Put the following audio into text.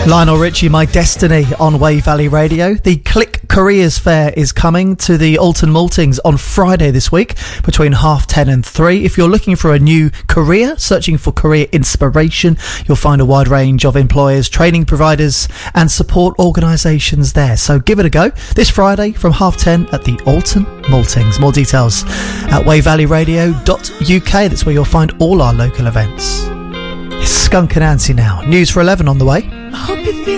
Lionel Richie, My Destiny on Wave Valley Radio. The Click Careers Fair is coming to the Alton Maltings on Friday this week between 10:30 and 3. If you're looking for a new career, searching for career inspiration, you'll find a wide range of employers, training providers and support organisations there. So give it a go this Friday from 10:30 at the Alton Maltings. More details at wavevalleyradio.uk. That's where you'll find all our local events. It's Skunk Anansie now. News for 11 on the way.